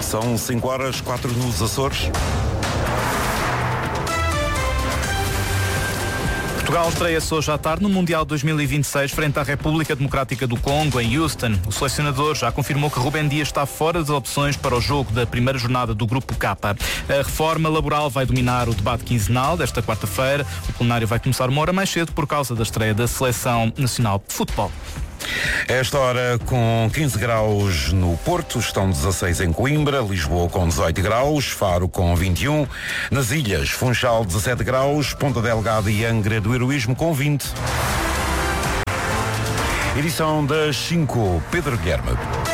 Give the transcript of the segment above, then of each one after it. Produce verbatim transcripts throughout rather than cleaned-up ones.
São cinco horas, quatro nos Açores. Portugal estreia-se hoje à tarde no Mundial dois mil e vinte e seis frente à República Democrática do Congo, em Houston. O selecionador já confirmou que Rubem Dias está fora das opções para o jogo da primeira jornada do Grupo K. A reforma laboral vai dominar o debate quinzenal desta quarta-feira. O plenário vai começar uma hora mais cedo por causa da estreia da Seleção Nacional de Futebol. Esta hora com quinze graus no Porto, estão dezasseis em Coimbra, Lisboa com dezoito graus, Faro com vinte e um, nas Ilhas, Funchal dezassete graus, Ponta Delgada e Angra do Heroísmo com vinte. Edição das cinco, Pedro Guilherme.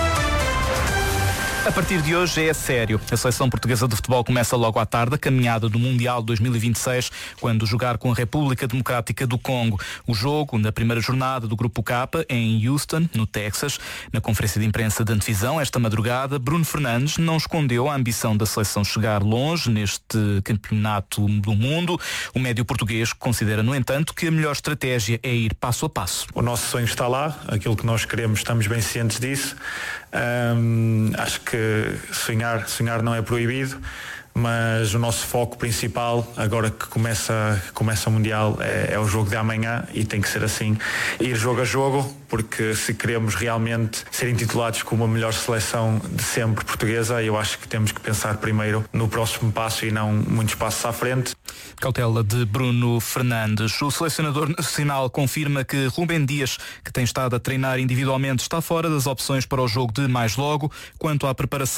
A partir de hoje é sério. A seleção portuguesa de futebol começa logo à tarde a caminhada do Mundial dois mil e vinte e seis, quando jogar com a República Democrática do Congo. O jogo, na primeira jornada do Grupo K, é em Houston, no Texas. Na conferência de imprensa de antevisão, esta madrugada, Bruno Fernandes não escondeu a ambição da seleção chegar longe neste campeonato do mundo. O médio português considera, no entanto, que a melhor estratégia é ir passo a passo. O nosso sonho está lá, aquilo que nós queremos, estamos bem cientes disso. Hum, acho que sonhar, sonhar não é proibido, mas o nosso foco principal, agora que começa, começa o Mundial, é, é o jogo de amanhã, e tem que ser assim, ir jogo a jogo, porque se queremos realmente ser intitulados como a melhor seleção de sempre portuguesa, eu acho que temos que pensar primeiro no próximo passo e não muitos passos à frente. Cautela de Bruno Fernandes. O selecionador nacional confirma que Rubem Dias, que tem estado a treinar individualmente, está fora das opções para o jogo de mais logo. Quanto à preparação